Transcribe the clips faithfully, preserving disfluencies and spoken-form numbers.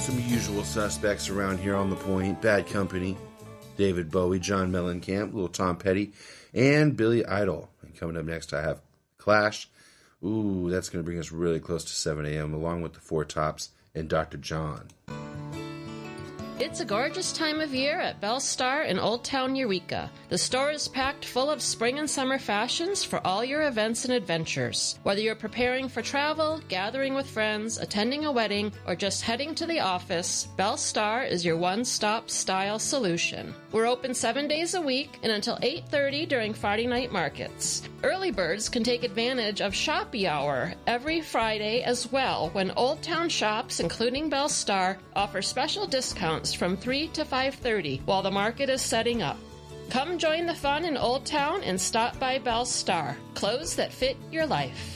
Some usual suspects around here on the point. Bad Company, David Bowie, John Mellencamp, little Tom Petty, and Billy Idol. And coming up next, I have Clash. Ooh, that's going to bring us really close to seven a.m., along with the Four Tops and Doctor John. It's a gorgeous time of year at Belle Star in Old Town Eureka. The store is packed full of spring and summer fashions for all your events and adventures. Whether you're preparing for travel, gathering with friends, attending a wedding, or just heading to the office, Belle Star is your one-stop style solution. We're open seven days a week and until eight thirty during Friday night markets. Early birds can take advantage of Shoppy Hour every Friday as well, when Old Town shops, including Belle Star, offer special discounts from three to five thirty while the market is setting up. Come join the fun in Old Town and stop by Belle Star. Clothes that fit your life.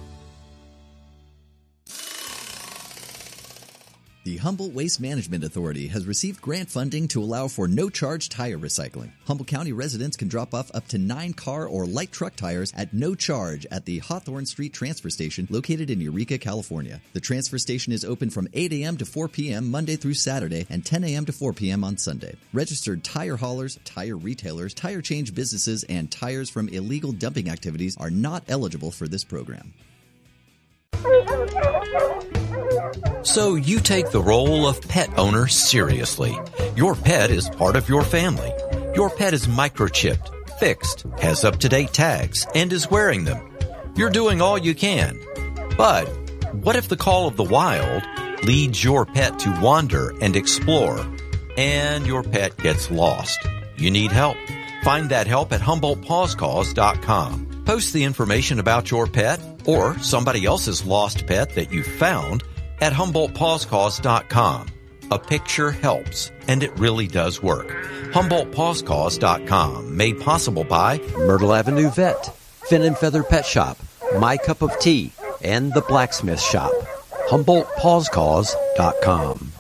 The Humboldt Waste Management Authority has received grant funding to allow for no-charge tire recycling. Humboldt County residents can drop off up to nine car or light truck tires at no charge at the Hawthorne Street Transfer Station located in Eureka, California. The transfer station is open from eight a.m. to four p.m. Monday through Saturday and ten a.m. to four p.m. on Sunday. Registered tire haulers, tire retailers, tire change businesses, and tires from illegal dumping activities are not eligible for this program. So you take the role of pet owner seriously. Your pet is part of your family. Your pet is microchipped, fixed, has up-to-date tags, and is wearing them. You're doing all you can. But what if the call of the wild leads your pet to wander and explore, and your pet gets lost? You need help. Find that help at Humboldt Paws Cause dot com. Post the information about your pet or somebody else's lost pet that you found at Humboldt Paws Cause dot com. A picture helps, and it really does work. Humboldt Paws Cause dot com, made possible by Myrtle Avenue Vet, Fin and Feather Pet Shop, My Cup of Tea, and The Blacksmith Shop. Humboldt Paws Cause dot com.